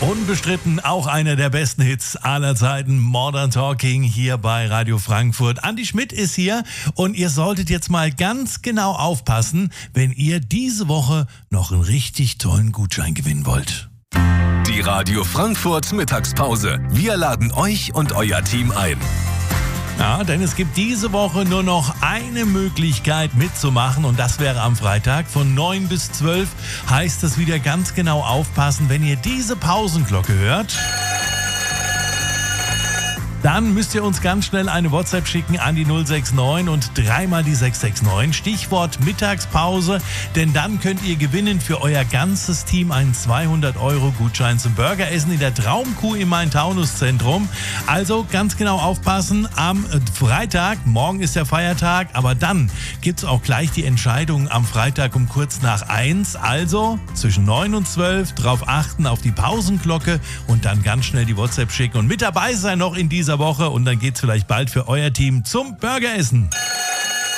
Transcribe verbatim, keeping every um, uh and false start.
Unbestritten auch einer der besten Hits aller Zeiten, Modern Talking hier bei Radio Frankfurt. Andi Schmidt ist hier und ihr solltet jetzt mal ganz genau aufpassen, wenn ihr diese Woche noch einen richtig tollen Gutschein gewinnen wollt. Die Radio Frankfurt Mittagspause. Wir laden euch und euer Team ein. Ja, denn es gibt diese Woche nur noch eine Möglichkeit mitzumachen und das wäre am Freitag von neun bis zwölf. Heißt es wieder ganz genau aufpassen, wenn ihr diese Pausenglocke hört. Dann müsst ihr uns ganz schnell eine WhatsApp schicken an die null sechs neun und dreimal die sechs sechs neun. Stichwort Mittagspause, denn dann könnt ihr gewinnen für euer ganzes Team einen zweihundert Euro Gutschein zum Burgeressen in der Traumkuh im Main-Taunus-Zentrum. Also ganz genau aufpassen am Freitag. Morgen ist der Feiertag, aber dann gibt es auch gleich die Entscheidung am Freitag um kurz nach eins. Also zwischen neun und zwölf drauf achten auf die Pausenglocke und dann ganz schnell die WhatsApp schicken und mit dabei sein noch in dieser Woche und dann geht's vielleicht bald für euer Team zum Burgeressen.